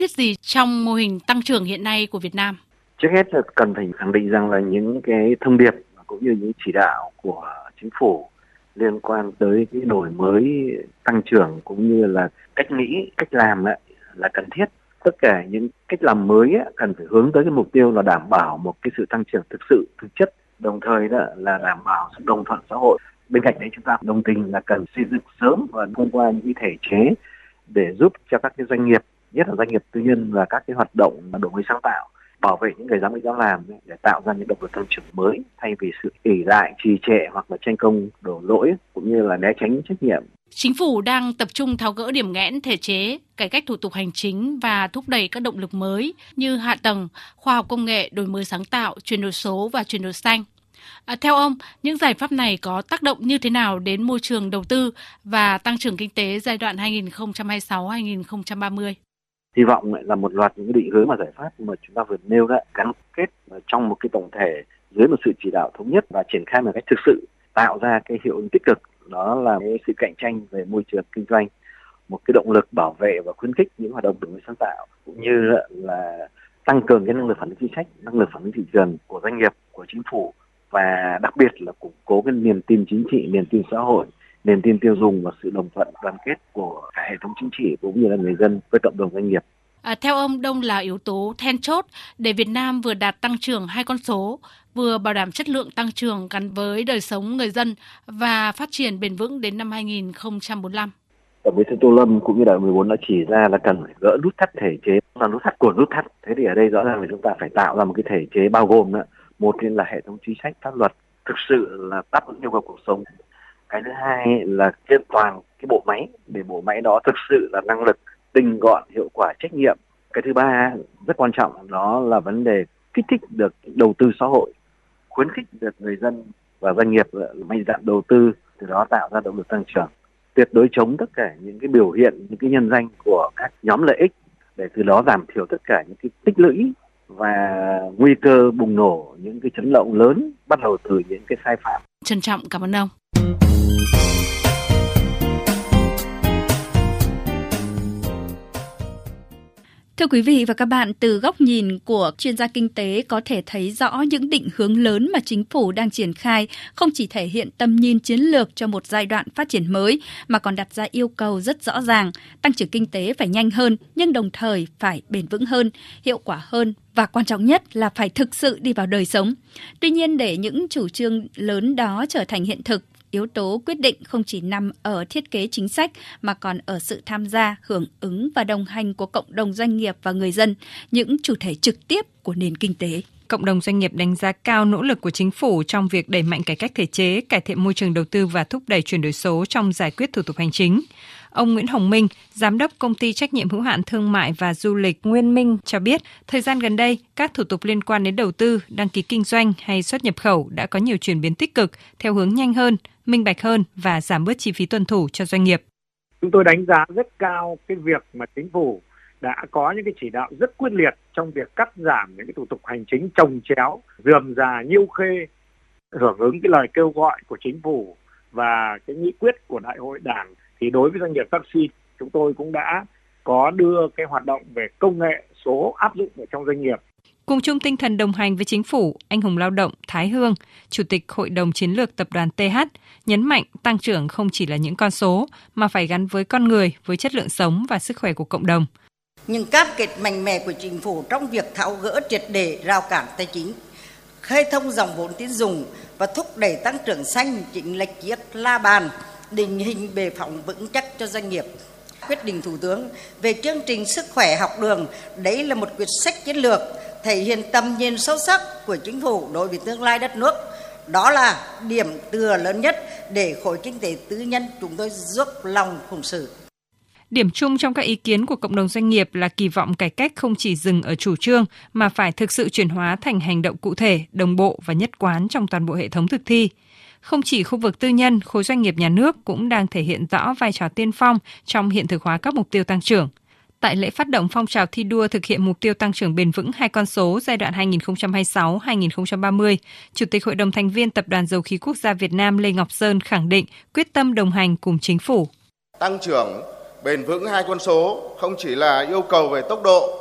Biết gì trong mô hình tăng trưởng hiện nay của Việt Nam? Trước hết là cần phải khẳng định rằng là những cái thông điệp cũng như những chỉ đạo của chính phủ liên quan tới cái đổi mới tăng trưởng cũng như là cách nghĩ, cách làm là cần thiết. Tất cả những cách làm mới cần phải hướng tới cái mục tiêu là đảm bảo một cái sự tăng trưởng thực sự, thực chất, đồng thời là đảm bảo sự đồng thuận xã hội. Bên cạnh đấy chúng ta đồng tình là cần xây dựng sớm và thông qua những cái thể chế để giúp cho các cái doanh nghiệp, nhất là doanh nghiệp tư nhân và các cái hoạt động đổi mới sáng tạo, bảo vệ những người dám nghĩ dám làm để tạo ra những động lực tăng trưởng mới thay vì sự ỷ lại, trì trệ hoặc là tranh công đổ lỗi cũng như là né tránh trách nhiệm. Chính phủ đang tập trung tháo gỡ điểm nghẽn thể chế, cải cách thủ tục hành chính và thúc đẩy các động lực mới như hạ tầng, khoa học công nghệ, đổi mới sáng tạo, chuyển đổi số và chuyển đổi xanh. Theo ông, những giải pháp này có tác động như thế nào đến môi trường đầu tư và tăng trưởng kinh tế giai đoạn 2026-2030? Hy vọng là một loạt những định hướng và giải pháp mà chúng ta vừa nêu đã gắn kết trong một cái tổng thể dưới một sự chỉ đạo thống nhất và triển khai một cách thực sự tạo ra cái hiệu ứng tích cực, đó là cái sự cạnh tranh về môi trường kinh doanh, một cái động lực bảo vệ và khuyến khích những hoạt động đổi mới sáng tạo cũng như là tăng cường cái năng lực phản ứng chính sách, năng lực phản ứng thị trường của doanh nghiệp, của chính phủ và đặc biệt là củng cố cái niềm tin chính trị, niềm tin xã hội, niềm tin tiêu dùng và sự đồng thuận đoàn kết của cả hệ thống chính trị cũng như là người dân với cộng đồng doanh nghiệp. Theo ông, đâu là yếu tố then chốt để Việt Nam vừa đạt tăng trưởng hai con số, vừa bảo đảm chất lượng tăng trưởng gắn với đời sống người dân và phát triển bền vững đến năm 2045? Tổng bí thư Tô Lâm cũng như Đại hội 14 đã chỉ ra là cần phải gỡ nút thắt thể chế, là nút thắt của nút thắt. Thế thì ở đây rõ ràng là chúng ta phải tạo ra một cái thể chế bao gồm một là hệ thống chính sách pháp luật thực sự là đáp ứng yêu cầu cuộc sống. Cái thứ hai là kiện toàn cái bộ máy để bộ máy đó thực sự là năng lực, tinh gọn, hiệu quả, trách nhiệm. Cái thứ ba rất quan trọng đó là vấn đề kích thích được đầu tư xã hội, khuyến khích được người dân và doanh nghiệp mạnh dạn đầu tư, từ đó tạo ra động lực tăng trưởng. Tuyệt đối chống tất cả những cái biểu hiện, những cái nhân danh của các nhóm lợi ích để từ đó giảm thiểu tất cả những cái tích lũy và nguy cơ bùng nổ những cái chấn động lớn bắt đầu từ những cái sai phạm. Trân trọng cảm ơn ông. Thưa quý vị và các bạn, từ góc nhìn của chuyên gia kinh tế có thể thấy rõ những định hướng lớn mà chính phủ đang triển khai không chỉ thể hiện tầm nhìn chiến lược cho một giai đoạn phát triển mới mà còn đặt ra yêu cầu rất rõ ràng, tăng trưởng kinh tế phải nhanh hơn nhưng đồng thời phải bền vững hơn, hiệu quả hơn và quan trọng nhất là phải thực sự đi vào đời sống. Tuy nhiên, để những chủ trương lớn đó trở thành hiện thực, yếu tố quyết định không chỉ nằm ở thiết kế chính sách mà còn ở sự tham gia, hưởng ứng và đồng hành của cộng đồng doanh nghiệp và người dân, những chủ thể trực tiếp của nền kinh tế. Cộng đồng doanh nghiệp đánh giá cao nỗ lực của chính phủ trong việc đẩy mạnh cải cách thể chế, cải thiện môi trường đầu tư và thúc đẩy chuyển đổi số trong giải quyết thủ tục hành chính. Ông Nguyễn Hồng Minh, Giám đốc Công ty Trách nhiệm hữu hạn Thương mại và Du lịch Nguyên Minh cho biết, thời gian gần đây, các thủ tục liên quan đến đầu tư, đăng ký kinh doanh hay xuất nhập khẩu đã có nhiều chuyển biến tích cực theo hướng nhanh hơn, minh bạch hơn và giảm bớt chi phí tuân thủ cho doanh nghiệp. Chúng tôi đánh giá rất cao cái việc mà chính phủ đã có những cái chỉ đạo rất quyết liệt trong việc cắt giảm những cái thủ tục hành chính chồng chéo, rườm rà, nhiêu khê, hưởng ứng cái lời kêu gọi của chính phủ và cái nghị quyết của Đại hội Đảng. Thì đối với doanh nghiệp taxi, chúng tôi cũng đã có đưa cái hoạt động về công nghệ số áp dụng ở trong doanh nghiệp. Cùng chung tinh thần đồng hành với chính phủ, anh hùng lao động Thái Hương, Chủ tịch Hội đồng Chiến lược Tập đoàn TH, nhấn mạnh tăng trưởng không chỉ là những con số mà phải gắn với con người, với chất lượng sống và sức khỏe của cộng đồng. Những cam kết mạnh mẽ của chính phủ trong việc tháo gỡ triệt để rào cản tài chính, khơi thông dòng vốn tín dụng và thúc đẩy tăng trưởng xanh chính là chiếc la bàn định hình bệ phóng vững chắc cho doanh nghiệp. Quyết định Thủ tướng về chương trình sức khỏe học đường, đấy là một quyết sách chiến lược thể hiện tầm nhìn sâu sắc của chính phủ đối với tương lai đất nước. Đó là điểm tựa lớn nhất để khối kinh tế tư nhân chúng tôi dốc lòng phụng sự. Điểm chung trong các ý kiến của cộng đồng doanh nghiệp là kỳ vọng cải cách không chỉ dừng ở chủ trương mà phải thực sự chuyển hóa thành hành động cụ thể, đồng bộ và nhất quán trong toàn bộ hệ thống thực thi. Không chỉ khu vực tư nhân, khối doanh nghiệp nhà nước cũng đang thể hiện rõ vai trò tiên phong trong hiện thực hóa các mục tiêu tăng trưởng. Tại lễ phát động phong trào thi đua thực hiện mục tiêu tăng trưởng bền vững hai con số giai đoạn 2026-2030, Chủ tịch Hội đồng thành viên Tập đoàn Dầu khí Quốc gia Việt Nam Lê Ngọc Sơn khẳng định quyết tâm đồng hành cùng chính phủ. Tăng trưởng bền vững hai con số không chỉ là yêu cầu về tốc độ